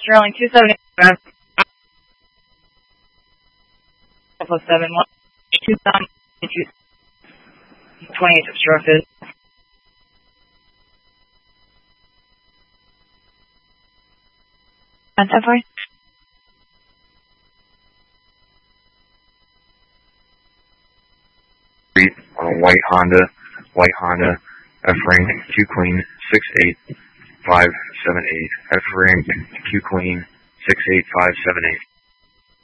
Sterling 270. Plus 7 1 2 28 obstructed. On 10-4. White Honda, F-ring, Q Queen, 68578, F-ring, Q Queen, 68578.